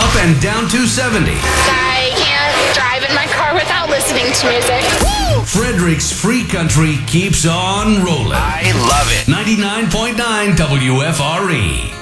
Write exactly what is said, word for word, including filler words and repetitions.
up and down two seventy. I can't drive in my car without listening to music. Woo! Frederick's Free Country keeps on rolling. I love it. ninety-nine point nine W F R E.